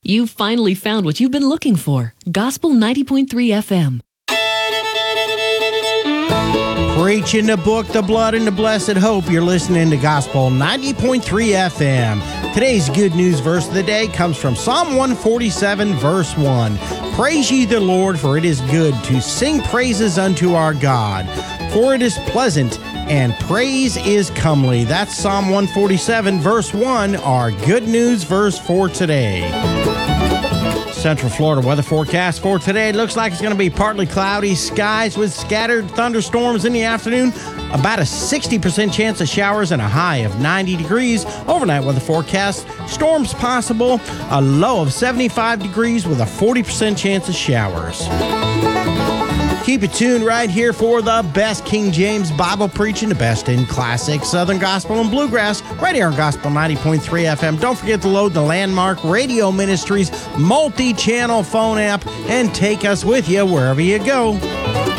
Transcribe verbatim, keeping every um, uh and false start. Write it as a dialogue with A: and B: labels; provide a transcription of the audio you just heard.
A: You finally found what you've been looking for. Gospel ninety point three F M.
B: Preaching the book, the blood, and the blessed hope. You're listening to Gospel ninety point three F M. Today's good news verse of the day comes from Psalm one forty-seven, verse one. Praise ye the Lord, for it is good to sing praises unto our God, for it is pleasant and praise is comely. That's Psalm one forty-seven, verse one, our good news verse for today. Central Florida weather forecast for today. Looks like it's going to be partly cloudy skies with scattered thunderstorms in the afternoon. About a sixty percent chance of showers and a high of ninety degrees. Overnight weather forecast. Storms possible. A low of seventy-five degrees with a forty percent chance of showers. Keep it tuned right here for the best King James Bible preaching, the best in classic Southern Gospel and Bluegrass, right here on Gospel ninety point three F M. Don't forget to load the Landmark Radio Ministries multi-channel phone app and take us with you wherever you go.